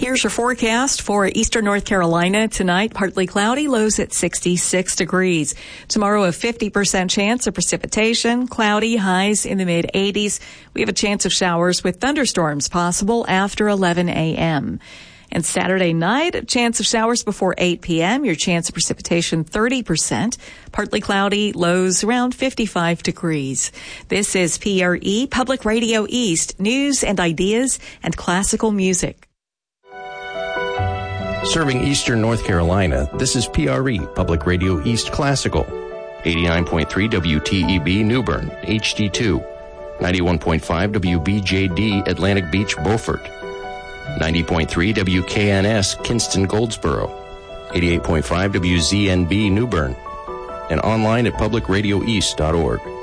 Here's your forecast for eastern North Carolina tonight. Partly cloudy, lows at 66 degrees. Tomorrow, a 50% chance of precipitation, cloudy, highs in the mid-80s. We have a chance of showers with thunderstorms possible after 11 a.m. And Saturday night, a chance of showers before 8 p.m. Your chance of precipitation, 30%. Partly cloudy, lows around 55 degrees. This is PRE, Public Radio East, news and ideas and classical music. Serving eastern North Carolina, this is PRE, Public Radio East Classical. 89.3 WTEB New Bern, HD2. 91.5 WBJD Atlantic Beach, Beaufort. 90.3 WKNS Kinston, Goldsboro. 88.5 WZNB New Bern. And online at publicradioeast.org.